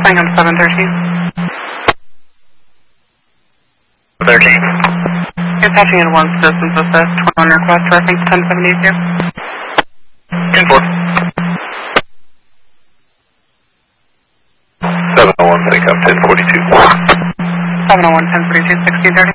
Flying on 713. 13. Attaching in one citizens with a 21 request reference 1072. 10-4. 701, pick up 1042. 701, 1042, 1630.